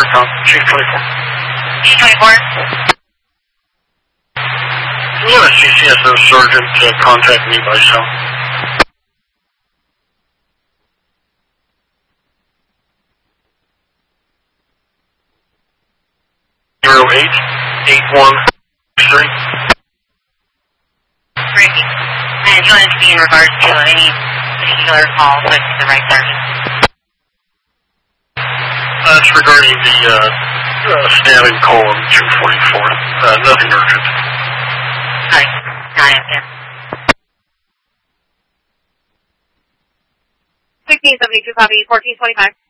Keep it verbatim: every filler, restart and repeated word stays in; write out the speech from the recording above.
com, Chief twenty-four. Chief twenty-four? Can you have a C C S O sergeant to contact me by cell? zero eight eight one three. Great. And you want it to be in regards to any particular call with the right sergeant? That's uh, regarding the uh, uh, stabbing call on two forty-four. Uh, nothing urgent. Got it. Got it, yeah. sixteen seventy-two copy, fourteen twenty-five.